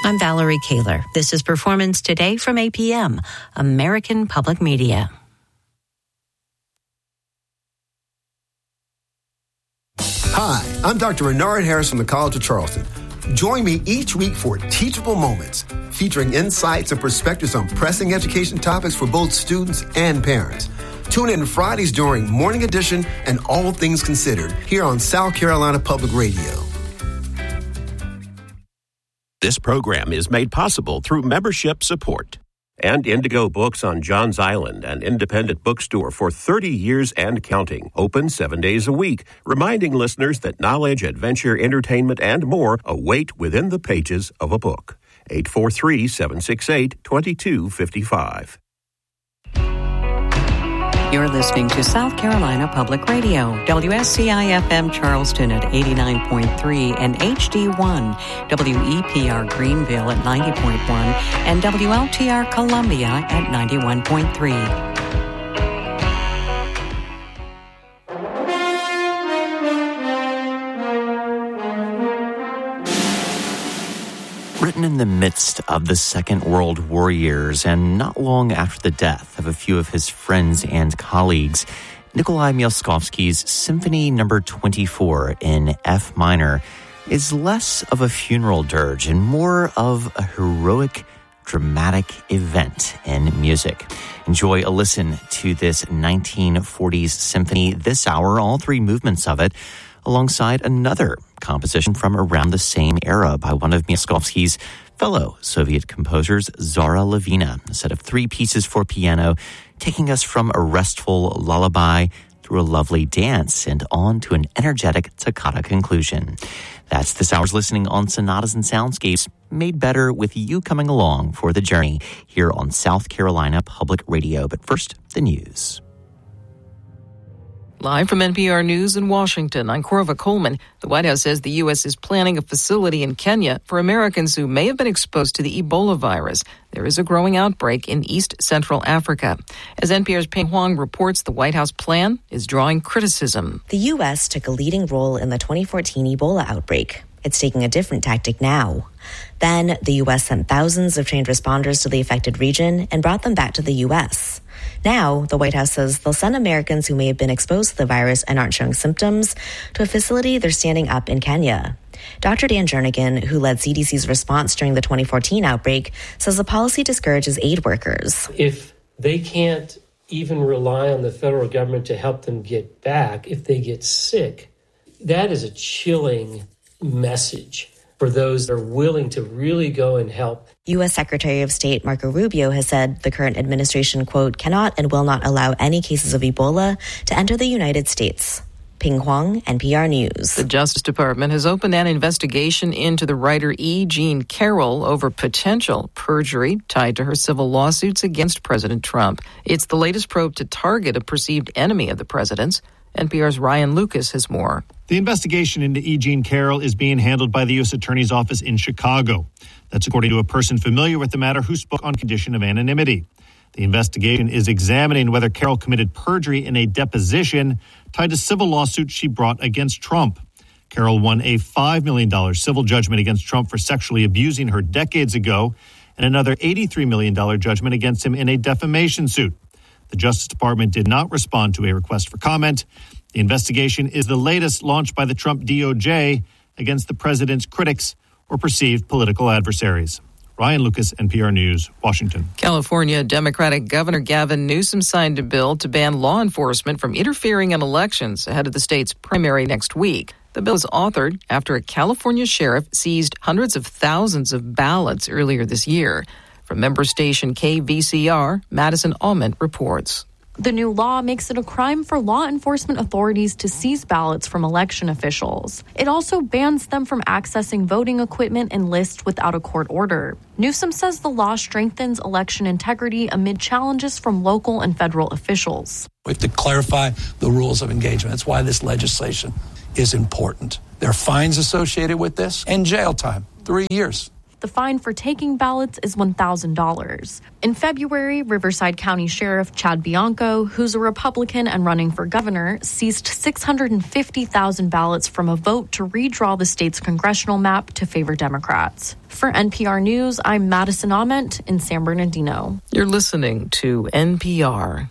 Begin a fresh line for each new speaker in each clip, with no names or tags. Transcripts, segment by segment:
I'm Valerie Kaler. This is Performance Today from APM, American Public Media.
Hi, I'm Dr. Renard Harris from the College of Charleston. Join me each week for Teachable Moments, featuring insights and perspectives on pressing education topics for both students and parents. Tune in Fridays during Morning Edition and All Things Considered here on South Carolina Public Radio.
This program is made possible through membership support. And Indigo Books on Johns Island, an independent bookstore for 30 years and counting, open 7 days a week, reminding listeners that knowledge, adventure, entertainment, and more await within the pages of a book. 843-768-2255.
You're listening to South Carolina Public Radio, WSCI-FM Charleston at 89.3 and HD1, WEPR Greenville at 90.1 and WLTR Columbia at 91.3.
Written in the midst of the Second World War years and not long after the death of a few of his friends and colleagues, Nikolai Miaskovsky's Symphony No. 24 in F minor is less of a funeral dirge and more of a heroic, dramatic event in music. Enjoy a listen to this 1940s symphony this hour, all three movements of it, alongside another composition from around the same era by one of Miaskovsky's fellow Soviet composers, Zara Levina, a set of three pieces for piano, taking us from a restful lullaby through a lovely dance and on to an energetic toccata conclusion. That's this hour's listening on Sonatas and Soundscapes, made better with you coming along for the journey here on South Carolina Public Radio. But first, the news.
Live from NPR News in Washington, I'm Corva Coleman. The White House says the U.S. is planning a facility in Kenya for Americans who may have been exposed to the Ebola virus. There is a growing outbreak in East Central Africa. As NPR's Ping Huang reports, the White House plan is drawing criticism.
The U.S. took a leading role in the 2014 Ebola outbreak. It's taking a different tactic now. Then, the U.S. sent thousands of trained responders to the affected region and brought them back to the U.S. Now, the White House says they'll send Americans who may have been exposed to the virus and aren't showing symptoms to a facility they're standing up in Kenya. Dr. Dan Jernigan, who led CDC's response during the 2014 outbreak, says the policy discourages aid workers.
If they can't even rely on the federal government to help them get back if they get sick, that is a chilling message for those that are willing to really go and help.
U.S. Secretary of State Marco Rubio has said the current administration, quote, cannot and will not allow any cases of Ebola to enter the United States. Ping Huang, NPR News.
The Justice Department has opened an investigation into the writer E. Jean Carroll over potential perjury tied to her civil lawsuits against President Trump. It's the latest probe to target a perceived enemy of the president's. NPR's Ryan Lucas has more.
The investigation into E. Jean Carroll is being handled by the U.S. Attorney's Office in Chicago. That's according to a person familiar with the matter who spoke on condition of anonymity. The investigation is examining whether Carroll committed perjury in a deposition tied to civil lawsuits she brought against Trump. Carroll won a $5 million civil judgment against Trump for sexually abusing her decades ago and another $83 million judgment against him in a defamation suit. The Justice Department did not respond to a request for comment. The investigation is the latest launched by the Trump DOJ against the president's critics or perceived political adversaries. Ryan Lucas, NPR News, Washington.
California Democratic Governor Gavin Newsom signed a bill to ban law enforcement from interfering in elections ahead of the state's primary next week. The bill is authored after a California sheriff seized hundreds of thousands of ballots earlier this year. From member station KVCR, Madison Almond reports.
The new law makes it a crime for law enforcement authorities to seize ballots from election officials. It also bans them from accessing voting equipment and lists without a court order. Newsom says the law strengthens election integrity amid challenges from local and federal officials.
We have to clarify the rules of engagement. That's why this legislation is important. There are fines associated with this and jail time, 3 years.
The fine for taking ballots is $1,000. In February, Riverside County Sheriff Chad Bianco, who's a Republican and running for governor, seized 650,000 ballots from a vote to redraw the state's congressional map to favor Democrats. For NPR News, I'm Madison Ament in San Bernardino.
You're listening to NPR.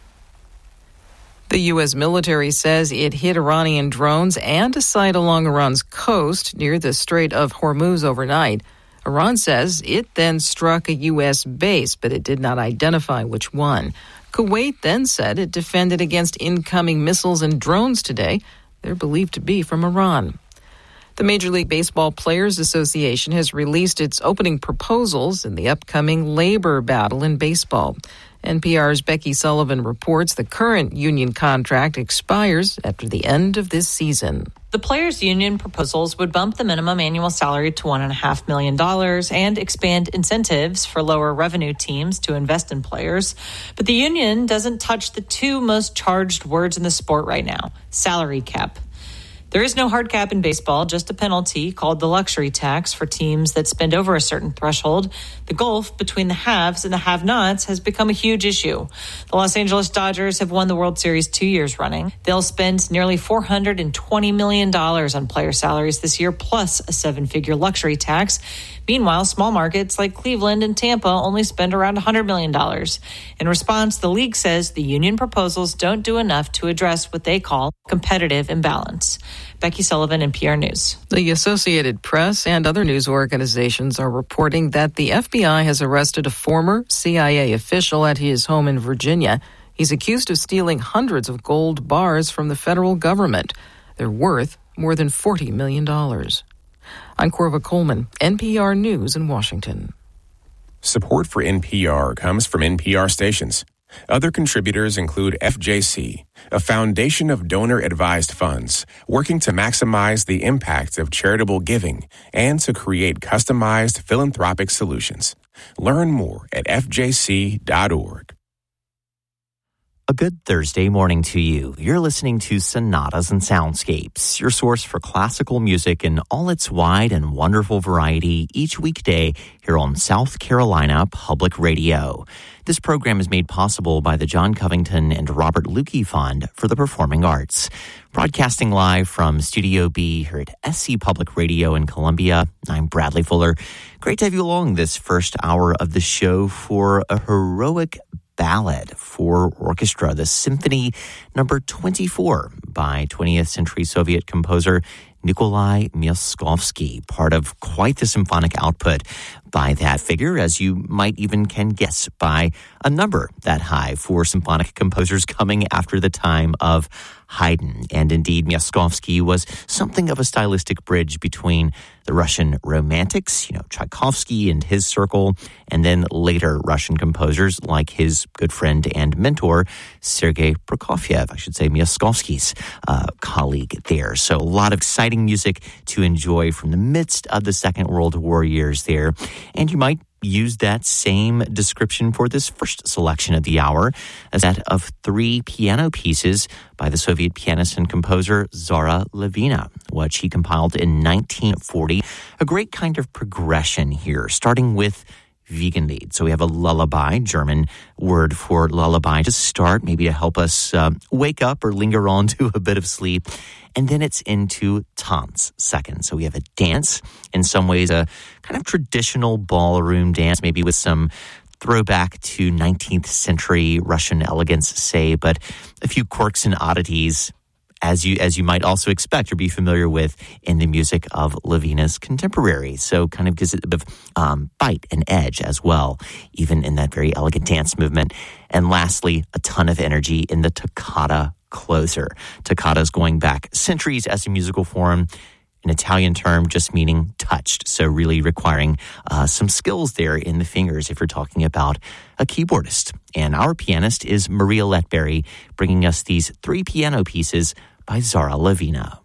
The U.S. military says it hit Iranian drones and a site along Iran's coast near the Strait of Hormuz overnight. Iran says it then struck a U.S. base, but it did not identify which one. Kuwait then said it defended against incoming missiles and drones today. They're believed to be from Iran. The Major League Baseball Players Association has released its opening proposals in the upcoming labor battle in baseball. NPR's Becky Sullivan reports the current union contract expires after the end of this season.
The players' union proposals would bump the minimum annual salary to $1.5 million and expand incentives for lower revenue teams to invest in players. But the union doesn't touch the two most charged words in the sport right now, salary cap. There is no hard cap in baseball, just a penalty called the luxury tax for teams that spend over a certain threshold. The gulf between the haves and the have-nots has become a huge issue. The Los Angeles Dodgers have won the World Series 2 years running. They'll spend nearly $420 million on player salaries this year, plus a seven-figure luxury tax. Meanwhile, small markets like Cleveland and Tampa only spend around $100 million. In response, the league says the union proposals don't do enough to address what they call competitive imbalance. Becky Sullivan, NPR News.
The Associated Press and other news organizations are reporting that the FBI has arrested a former CIA official at his home in Virginia. He's accused of stealing hundreds of gold bars from the federal government. They're worth more than $40 million. I'm Corva Coleman, NPR News in Washington.
Support for NPR comes from NPR stations. Other contributors include FJC, a foundation of donor-advised funds working to maximize the impact of charitable giving and to create customized philanthropic solutions. Learn more at fjc.org.
A good Thursday morning to you. You're listening to Sonatas and Soundscapes, your source for classical music in all its wide and wonderful variety each weekday here on South Carolina Public Radio. This program is made possible by the John Covington and Robert Lukey Fund for the Performing Arts. Broadcasting live from Studio B here at SC Public Radio in Columbia, I'm Bradley Fuller. Great to have you along this first hour of the show for a heroic ballad for orchestra, the Symphony No. 24 by 20th century Soviet composer Nikolai Myaskovsky, part of quite the symphonic output by that figure, as you might even can guess by a number that high for symphonic composers coming after the time of Haydn. And indeed, Myaskovsky was something of a stylistic bridge between the Russian romantics, Tchaikovsky and his circle, and then later Russian composers like his good friend and mentor, Sergei Prokofiev, Myaskovsky's colleague there. So a lot of exciting music to enjoy from the midst of the Second World War years there. And you might use that same description for this first selection of the hour as that of three piano pieces by the Soviet pianist and composer Zara Levina, which he compiled in 1940. A great kind of progression here, starting with Wiegenlied. So we have a lullaby, German word for lullaby, to start, maybe to help us wake up or linger on to a bit of sleep. And then it's into Tanz second. So we have a dance, in some ways a kind of traditional ballroom dance, maybe with some throwback to 19th century Russian elegance, say, but a few quirks and oddities, as you might also expect or be familiar with in the music of Levina's contemporaries. So kind of gives it a bit of bite and edge as well, even in that very elegant dance movement. And lastly, a ton of energy in the toccata closer. Toccata's going back centuries as a musical form, an Italian term just meaning touched. So really requiring some skills there in the fingers if you're talking about a keyboardist. And our pianist is Maria Letberry, bringing us these three piano pieces by Zara Levina.